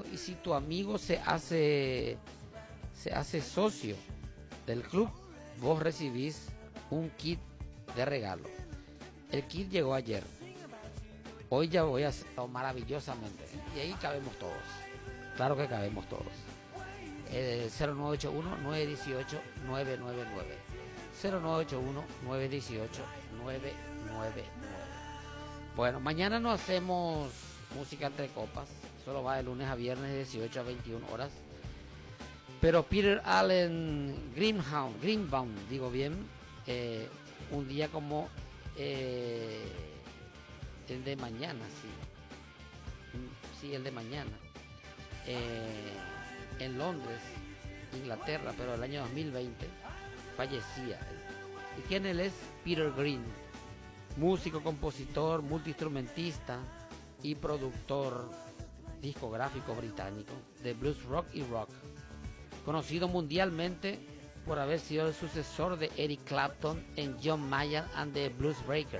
amigo, y si tu amigo se hace socio del club, vos recibís un kit de regalo. El kit llegó ayer. Hoy ya voy a hacerlo maravillosamente. Y ahí cabemos todos. Claro que cabemos todos. 0981-918-999. 0981-918-999. Bueno, mañana no hacemos música entre copas. Solo va de lunes a viernes de 18 a 21 horas. Pero Peter Allen Greenbaum, digo bien, un día como el de mañana, sí, el de mañana, en Londres, Inglaterra, pero el año 2020, fallecía. ¿Y quién él es? Peter Green, músico, compositor, multiinstrumentista y productor discográfico británico de blues rock y rock, conocido mundialmente por haber sido el sucesor de Eric Clapton en John Mayer and the Blues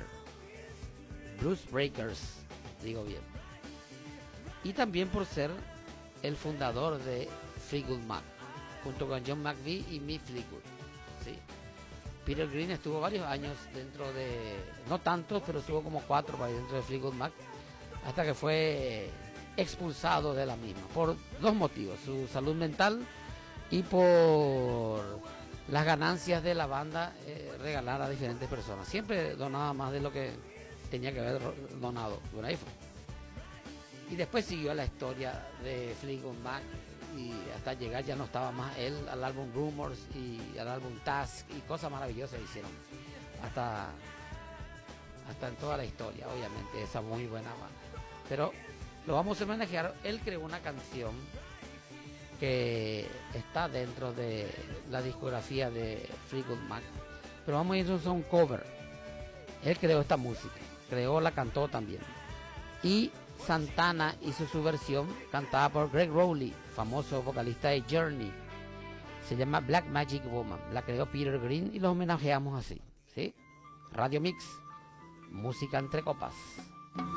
Breakers, digo bien, y también por ser el fundador de Fleetwood Mac, junto con John McVie y Mick Fleetwood, ¿sí? Peter Green estuvo varios años dentro de, no tanto, pero estuvo como 4 para dentro de Fleetwood Mac, hasta que fue expulsado de la misma, por 2 motivos: su salud mental y por las ganancias de la banda, regalar a diferentes personas. Siempre donaba más de lo que tenía que haber donado. Bueno, ahí fue. Y después siguió la historia de Fleetwood Mac, y hasta llegar, ya no estaba más él, al álbum Rumors y al álbum Task, y cosas maravillosas hicieron hasta en toda la historia, obviamente, esa muy buena banda. Pero lo vamos a homenajear. Él creó una canción que está dentro de la discografía de Fleetwood Mac, pero vamos a ir a un cover. Él creó esta música, la cantó también, y Santana hizo su versión cantada por Greg Rowley, famoso vocalista de Journey. Se llama Black Magic Woman, la creó Peter Green y lo homenajeamos así, ¿sí? Radio Mix, música entre copas.